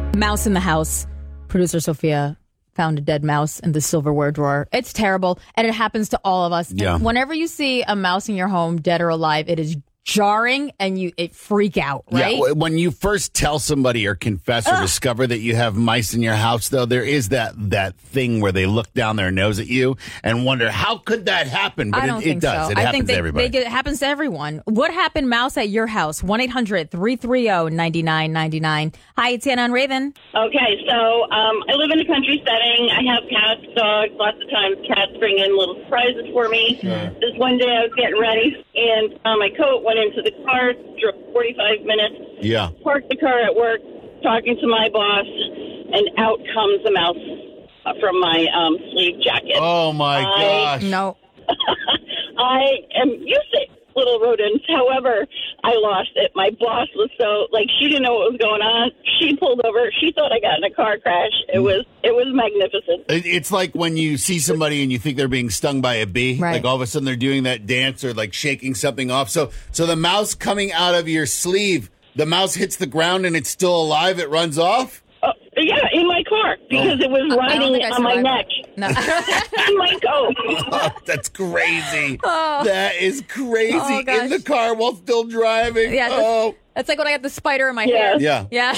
Mouse in the house. Producer Sophia found a dead mouse in the silverware drawer. It's terrible, and it happens to all of us. Yeah. And whenever you see a mouse in your home, dead or alive, it is jarring, and it freak out, right? Yeah, when you first tell somebody or confess or discover that you have mice in your house, though, there is that thing where they look down their nose at you and wonder, how could that happen? But I don't think it does. so. It I happens think to everybody. it happens to everyone. What happened, mouse, at your house? 1-800-330-9999. Hi, it's Anna and Raven. Okay, so I live in a country setting. I have cats, dogs. Lots of times cats bring in little surprises for me. This one day I was getting ready, and my coat went into the car, drove 45 minutes, parked the car at work, talking to my boss, and out comes a mouse from my sleeve jacket. Oh, my gosh. No. I am used to little rodents. However, I lost it. My boss was she didn't know what was going on. She pulled over. She thought I got in a car crash. It was magnificent. It's like when you see somebody and you think they're being stung by a bee. Right. Like all of a sudden they're doing that dance or like shaking something off. So the mouse coming out of your sleeve, the mouse hits the ground and it's still alive. It runs off? Yeah, in my car, because it was riding on my neck. No. In my coat. Oh, that's crazy. That is crazy. Oh, gosh. In the car while still driving. Yeah, that's like when I got the spider in my hair. Yeah. Yeah.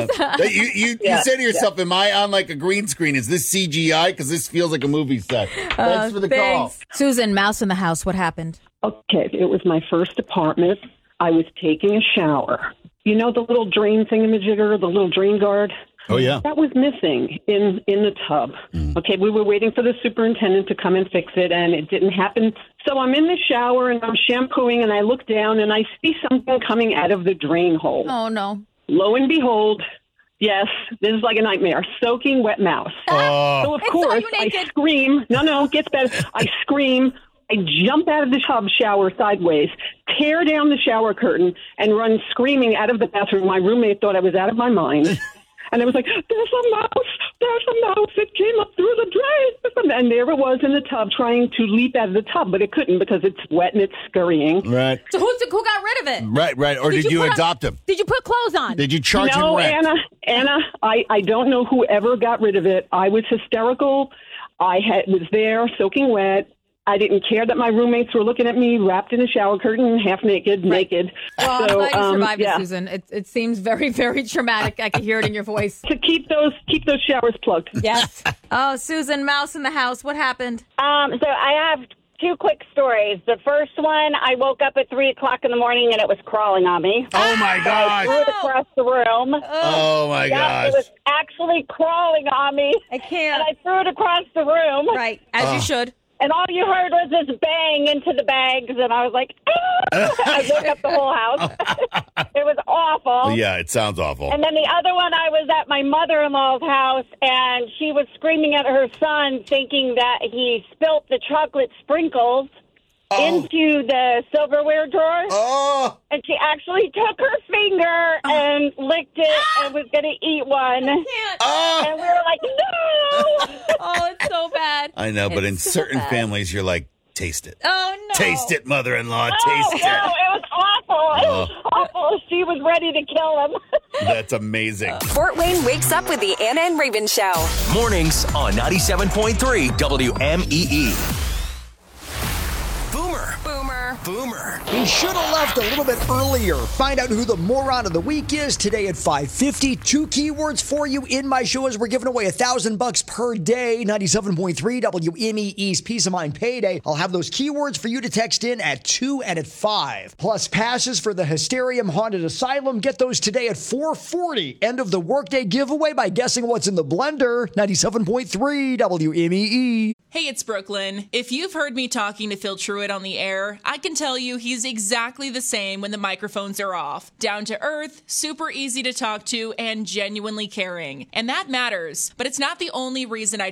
You say to yourself, am I on like a green screen? Is this CGI? Because this feels like a movie set. Thanks for the call. Susan, mouse in the house. What happened? Okay, it was my first apartment. I was taking a shower. You know the little drain thingamajigger, the little drain guard? Oh, yeah. That was missing in the tub. Okay, we were waiting for the superintendent to come and fix it, and it didn't happen. So I'm in the shower, and I'm shampooing, and I look down, and I see something coming out of the drain hole. Oh, no. Lo and behold, yes, this is like a nightmare. Soaking wet mouse. So, of course, I scream. No, it gets better. I scream. I jump out of the tub shower sideways, tear down the shower curtain, and run screaming out of the bathroom. My roommate thought I was out of my mind. And I was like, there's a mouse. It came up through the drain. And there it was in the tub trying to leap out of the tub, but it couldn't because it's wet and it's scurrying. Right. So who got rid of it? Right. Or did you adopt him? Did you put clothes on? Did you charge him rent? No, Anna, I don't know whoever got rid of it. I was hysterical. Was there soaking wet. I didn't care that my roommates were looking at me wrapped in a shower curtain, half naked. Well, I'm glad you survived it, Susan. It seems very, very traumatic. I can hear it in your voice. To keep those showers plugged. Yes. Oh, Susan, mouse in the house. What happened? So I have two quick stories. The first one, I woke up at 3 o'clock in the morning and it was crawling on me. Oh, my gosh. I threw it across the room. Oh, my gosh. It was actually crawling on me. I can't. And I threw it across the room. Right, as you should. And all you heard was this bang into the bags, and I was like, ah! I woke up the whole house. It was awful. Yeah, it sounds awful. And then the other one, I was at my mother-in-law's house, and she was screaming at her son, thinking that he spilt the chocolate sprinkles into the silverware drawer. Oh! And she actually took her finger and licked it and was going to eat one. And we were like, no! Oh, it's so bad. I know, but in certain families, you're like, taste it. Oh, no. Taste it, mother-in-law. Taste it. No, it was awful. It was awful. She was ready to kill him. That's amazing. Fort Wayne wakes up with the Anna and Raven Show. Mornings on 97.3 WMEE. Boomer. He should have left a little bit earlier. Find out who the moron of the week is today at 5:50. 2 keywords for you in my show as we're giving away $1,000 per day. 97.3 WMEE's Peace of Mind Payday. I'll have those keywords for you to text in at 2 and at 5. Plus passes for the Hysterium Haunted Asylum. Get those today at 4:40. End of the workday giveaway by guessing what's in the blender. 97.3 WMEE. Hey, it's Brooklyn. If you've heard me talking to Phil Truitt on the air, I can tell you he's exactly the same when the microphones are off. Down to earth, super easy to talk to, and genuinely caring. And that matters. But it's not the only reason I